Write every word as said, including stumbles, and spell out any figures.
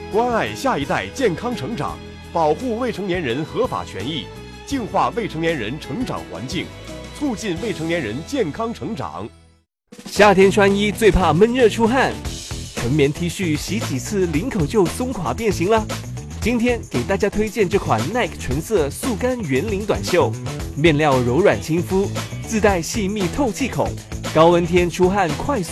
关爱下一代健康成长，保护未成年人合法权益，净化未成年人成长环境，促进未成年人健康成长。 夏天穿衣最怕闷热出汗，纯棉 T 恤洗几次领口就松垮变形了。今天给大家推荐这款 Nike 纯色速干圆领短袖，面料柔软亲肤，自带细密透气孔，高温天出汗快速